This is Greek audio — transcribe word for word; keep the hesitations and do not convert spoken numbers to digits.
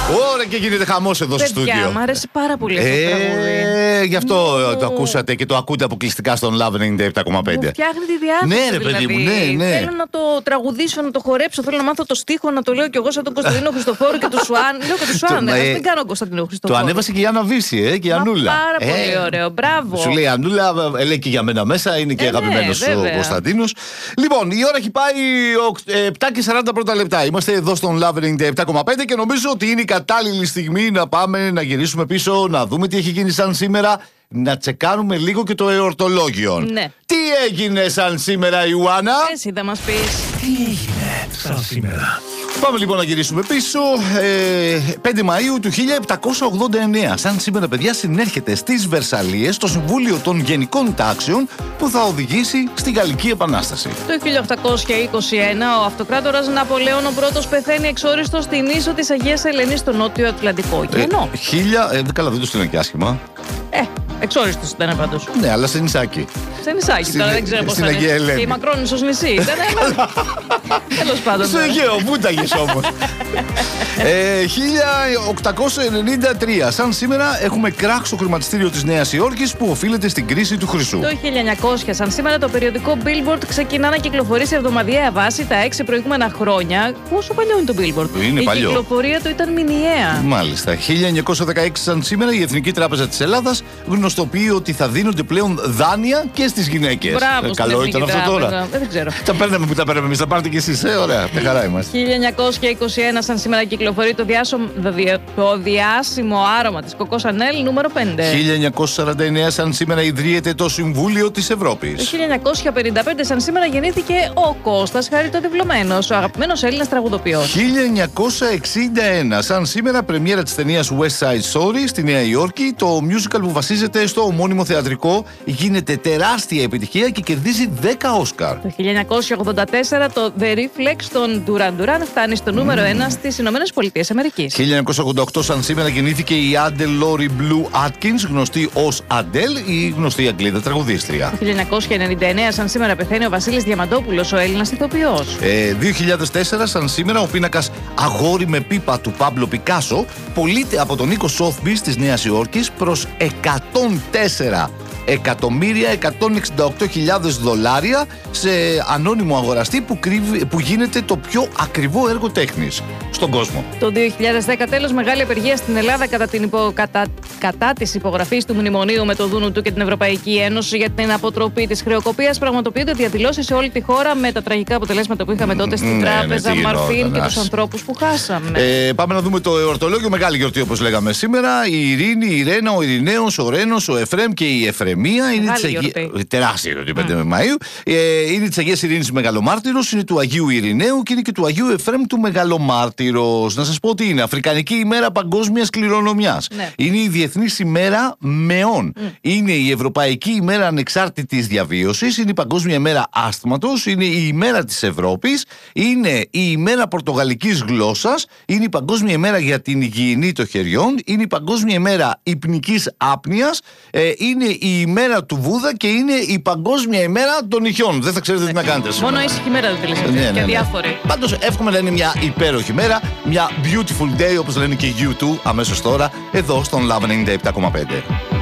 Ωραία, και γίνεται χαμός εδώ στο στούντιο. Μ' αρέσει πάρα πολύ αυτό το τραγούδι. Ε, γι' αυτό το ακούσατε και το ακούτε αποκλειστικά στον Love ενενήντα επτά κόμμα πέντε. Μου φτιάχνει τη διάθεση. Ναι, ρε παιδί μου, ναι, ναι. Θέλω να το τραγουδήσω, να το χορέψω, θέλω να μάθω το στίχο, να το λέω κι εγώ σαν τον Κωνσταντίνο Χριστοφόρου και του Σουάν. Λέω και του Σουάν, δεν κάνω Κωνσταντίνο Χριστοφόρου. Το ανέβασε και η Άννα Βύση, ε, και η Ανούλα. Πάρα πολύ ωραίο, μπράβο. Σου λέει η Ανούλα, λέει και για μένα μέσα, είναι και αγαπημένο ο Κωνσταντίνο. Λοιπόν, η ώρα έχει πάει επτά και σαράντα πρώτα λεπτά. Είμαστε εδώ στον Love ενενήντα επτά κόμμα πέντε και νομίζω ότι είναι η κατάλληλη στιγμή να πάμε να γυρίσουμε πίσω, να δούμε τι έχει γίνει σαν σήμερα, να τσεκάρουμε λίγο και το εορτολόγιο. Ναι. Τι έγινε σαν σήμερα, Ιωάννα? Εσύ θα μας πεις. Τι έγινε σαν σήμερα? Πάμε λοιπόν να γυρίσουμε πίσω. Ε, πέντε Μαΐου του χίλια επτακόσια ογδόντα εννέα. Σαν σήμερα, παιδιά, συνέρχεται στις Βερσαλίες το Συμβούλιο των Γενικών Τάξεων που θα οδηγήσει στη Γαλλική Επανάσταση. Το χίλια οκτακόσια είκοσι ένα ο αυτοκράτορας Ναπολέων ο πρώτος πεθαίνει εξόριστος στην ίσο της Αγίας Ελενής στο Νότιο Ατλαντικό ωκεανό. Ε, χίλια. Ε, καλά, δεν το στείλαν και άσχημα. Ε, εξόριστος ήταν πάντως. Ναι, αλλά σε νησάκι. Σε νησάκι, στην, τώρα δεν ξέρω πώς θα είναι. Και η Μακρόνισσος νησί ήταν. Τέλος πάντων. Στο Αιγαίο, πού τάγες όμως. ε, χίλια οκτακόσια ενενήντα τρία. Σαν σήμερα έχουμε κράχ στο χρηματιστήριο της Νέας Υόρκης που οφείλεται στην κρίση του χρυσού. Το χίλια εννιακόσια, σαν σήμερα, το περιοδικό Billboard ξεκινά να κυκλοφορεί σε εβδομαδιαία βάση τα έξι προηγούμενα χρόνια. Πόσο παλιό είναι το Billboard? Είναι η παλιό. Η κυκλοφορία του ήταν μηνιαία. Μάλιστα. χίλια εννιακόσια δεκαέξι, σαν σήμερα, η Εθνική Τράπεζα της Ελλάδας γνωστοποιεί ότι θα δίνονται πλέον δάνεια και στις γυναίκες. Μπράβο, ε, καλό ήταν αυτό τώρα. Δεν ξέρω. Τα παίρναμε που τα παίρναμε εμείς, τα πάρετε κι εσείς. Ε, ωραία, με χαρά είμαστε. χίλια εννιακόσια είκοσι ένα, σαν σήμερα, κυκλοφορεί το, διάσω... το διάσημο άρωμα της Coco Chanel νούμερο πέντε. χίλια εννιακόσια σαράντα εννέα, σαν σήμερα, ιδρύεται το Συμβούλιο της Ευρώπης. Το χίλια εννιακόσια πενήντα πέντε, σαν σήμερα, γεννήθηκε ο Κώστας Χαριτοδηβλωμένος, ο αγαπημένος Έλληνας τραγουδοποιός. χίλια εννιακόσια εξήντα ένα, σαν σήμερα, πρεμιέρα της ταινίας West Side Story στη Νέα Υόρκη. Το musical που βασίζεται στο ομώνυμο θεατρικό γίνεται τεράστια επιτυχία και κερδίζει δέκα Όσκαρ. Το χίλια εννιακόσια ογδόντα τέσσερα, το The Reflex των Duran Duran φτάνει στο νούμερο mm. ένα στις Ηνωμένες Πολιτείες Αμερικής. χίλια εννιακόσια ογδόντα οκτώ, σαν σήμερα, γεννήθηκε η Adele Laurie Blue Atkins, γνωστή ως Adele, η γνωστή Αγγλίδα τραγουδίστρια. Το χίλια εννιακόσια ενενήντα εννέα, σαν σήμερα, πεθαίνει ο Βασίλης Διαμαντόπουλος, ο Έλληνας ηθοποιός. Ε, δύο χιλιάδες τέσσερα, σαν σήμερα, ο πίνακας Αγόρι με πίπα του Πάμπλο Πικάσο πωλείται από τον οίκο Sotheby's της Νέας Υόρκης προς εκατόν τέσσερα εκατομμύρια εκατόν εξήντα οκτώ χιλιάδες δολάρια σε ανώνυμο αγοραστή που, κρύβει, που γίνεται το πιο ακριβό έργο τέχνης στον κόσμο. Το δύο χιλιάδες δέκα, τέλος, μεγάλη απεργία στην Ελλάδα κατά, την υπο, κατά, κατά της υπογραφής του μνημονίου με το Δούνου του και την Ευρωπαϊκή Ένωση για την αποτροπή της χρεοκοπίας. Πραγματοποιούνται διαδηλώσεις σε όλη τη χώρα με τα τραγικά αποτελέσματα που είχαμε τότε στην ναι, τράπεζα ναι, Μαρφίν και τους ανθρώπους που χάσαμε. Ε, πάμε να δούμε το εορτολόγιο. Μεγάλη γιορτή, όπως λέγαμε σήμερα. Η Ειρήνη, η Ρένα, ο Ειρηναίος, ο Ρένος, ο Εφρέμ και η Εφρεμία. Είναι της Αγία... Τεράστια γιορτή, πέντε Μαΐου. Ε, είναι της Αγίας Ειρήνης Μεγαλομάρτυρος, είναι του Αγίου Ειρηναίου και είναι και του Αγίου Εφρέμ του Μεγαλομάρτυρος. Να σας πω τι είναι. Αφρικανική ημέρα παγκόσμιας κληρονομιάς. Ναι. Είναι η Διεθνής ημέρα μεών. Mm. Είναι η Ευρωπαϊκή ημέρα ανεξάρτητης διαβίωσης. Είναι η Παγκόσμια ημέρα άσθματος. Είναι η ημέρα της Ευρώπης. Είναι η ημέρα πορτογαλικής γλώσσας. Είναι η Παγκόσμια ημέρα για την υγιεινή των χεριών. Είναι η Παγκόσμια ημέρα υπνικής άπνοιας. Ε, είναι η ημέρα του Βούδα και είναι η Παγκόσμια ημέρα των νυχιών. Δεν θα ξέρετε τι να κάνετε σήμερα. Μόνο ήσυχη μέρα δεν τελείωσε. Ναι, ναι, ναι. Και διάφοροι. Πάντως εύχομαι να είναι μια υπέροχη μέρα, μια beautiful day, όπως λένε και YouTube αμέσως τώρα, εδώ στον Love ενενήντα επτά κόμμα πέντε.